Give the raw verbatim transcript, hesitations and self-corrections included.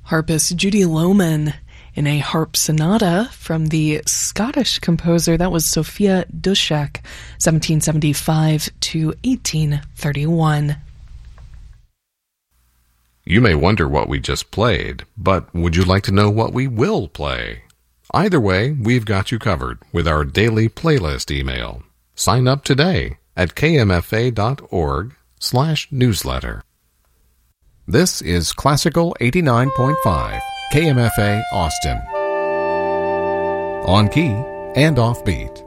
Harpist Judy Lohman in a harp sonata from the Scottish composer, that was Sophia Duszek, seventeen seventy-five to eighteen thirty-one. You may wonder what we just played, but would you like to know what we will play? Either way, we've got you covered with our daily playlist email. Sign up today at kmfa.org slash newsletter. This is Classical eighty-nine point five, K M F A Austin. On key and off beat.